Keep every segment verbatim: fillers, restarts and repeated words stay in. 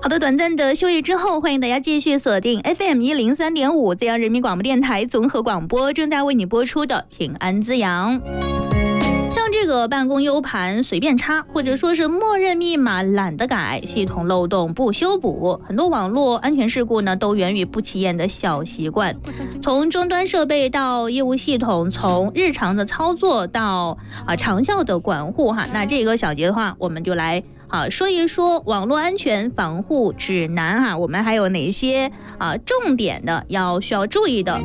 好的，短暂的休息之后，欢迎大家继续锁定 F M 一零三点五 浙江人民广播电台综合广播，正在为你播出的平安滋养。像这个办公 U 盘随便插，或者说是默认密码懒得改，系统漏洞不修补，很多网络安全事故呢都源于不起眼的小习惯。从终端设备到业务系统，从日常的操作到啊长效的管护哈，那这个小节的话，我们就来啊说一说网络安全防护指南哈，我们还有哪些啊重点的要需要注意的。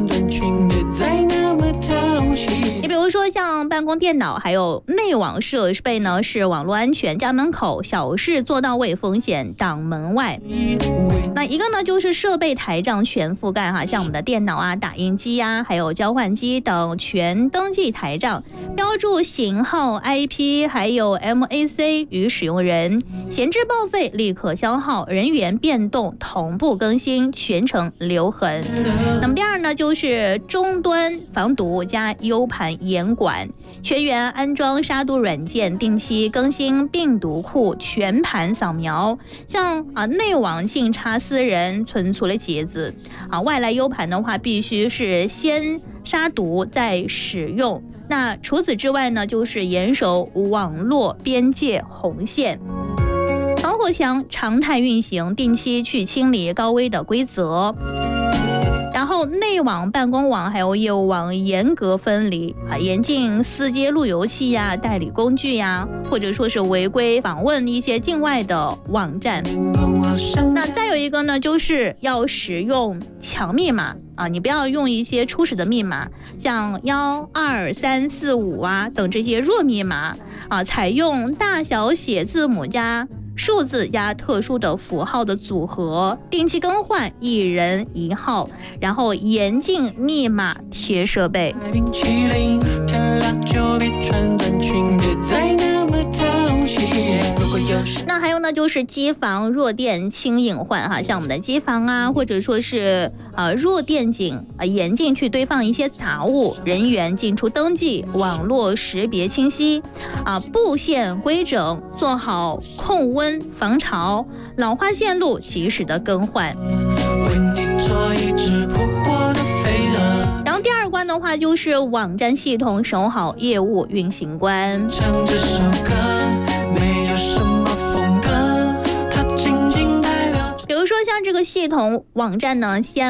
你比如说像办公电脑还有内网设备呢，是网络安全家门口，小事做到位，风险挡门外。那一个呢就是设备台账全覆盖哈，像我们的电脑啊、打印机啊还有交换机等全登记台账，标注型号 I P 还有 M A C 与使用人，闲置报废立刻消耗，人员变动同步更新，全程留痕。那么第二呢就是终端防毒加 U 盘严管，全员安装杀毒软件，定期更新病毒库，全盘扫描。像啊内网信插私人存储的节子啊，外来 U 盘的话必须是先杀毒再使用。那除此之外呢，就是严守网络边界红线，防火墙常态运行，定期去清理高危的规则。然后内网、办公网还有业务网严格分离啊，严禁私接路由器呀、代理工具呀，或者说是违规访问一些境外的网站。那再有一个呢，就是要使用强密码啊，你不要用一些初始的密码，像幺二三四五啊等这些弱密码啊，采用大小写字母加数字加特殊的符号的组合，定期更换，一人一号，然后严禁密码贴设备。那还有呢，就是机房弱电轻隐患哈，像我们的机房啊，或者说是呃弱电井啊、呃，严禁去堆放一些杂物，人员进出登记，网络识别清晰啊、呃，布线规整，做好控温防潮，老化线路及时的更换。然后第二关的话，就是网站系统守好业务运行关。比如说像这个系统网站呢，先